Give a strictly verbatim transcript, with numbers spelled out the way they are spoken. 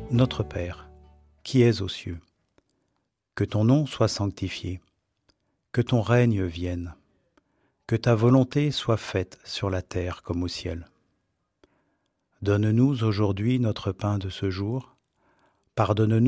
Notre Père, qui es aux cieux, que ton nom soit sanctifié, que ton règne vienne, que ta volonté soit faite sur la terre comme au ciel. Donne-nous aujourd'hui notre pain de ce jour, pardonne-nous